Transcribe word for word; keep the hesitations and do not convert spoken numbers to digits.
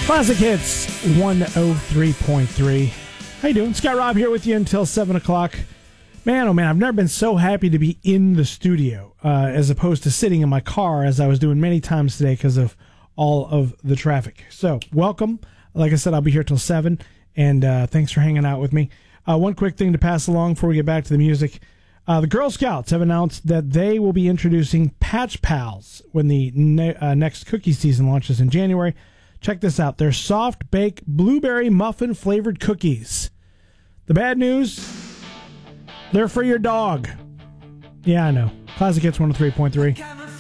Classic Hits one oh three point three. How you doing? Scott Robb here with you until seven o'clock. Man, oh man, I've never been so happy to be in the studio uh, as opposed to sitting in my car as I was doing many times today because of all of the traffic. So, welcome. Like I said, I'll be here till seven, and uh, thanks for hanging out with me. Uh, one quick thing to pass along before we get back to the music. Uh, the Girl Scouts have announced that they will be introducing Patch Pals when the ne- uh, next cookie season launches in January. Check this out. They're soft-baked blueberry muffin-flavored cookies. The bad news, they're for your dog. Yeah, I know. Classic Hits one oh three point three.